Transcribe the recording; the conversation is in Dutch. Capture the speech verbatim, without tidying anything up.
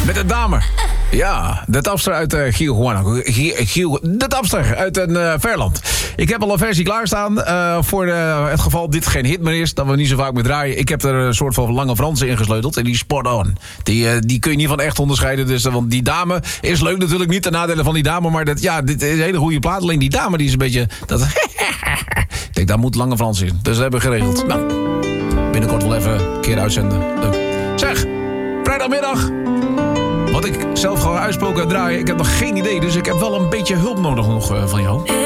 Met een dame. Ja, de tapster uit uh, Giel, Giel, de tapster uit een uh, verland. Ik heb al een versie klaarstaan uh, voor uh, het geval dit geen hit meer is, dat we niet zo vaak meer draaien. Ik heb er een soort van Lange Franse in gesleuteld en die spot on. Die, uh, die kun je niet van echt onderscheiden, dus, uh, want die dame is leuk natuurlijk, niet ten nadele van die dame, maar dat, ja, dit is een hele goede plaat. Alleen die dame die is een beetje... Dat, ik denk, daar moet Lange Frans in. Dus dat hebben we geregeld. Nou, binnenkort wel even een keer uitzenden. Leuk. Zeg, vrijdagmiddag... Wat ik zelf gewoon uitsproken draaien, ik heb nog geen idee. Dus ik heb wel een beetje hulp nodig nog uh, van jou.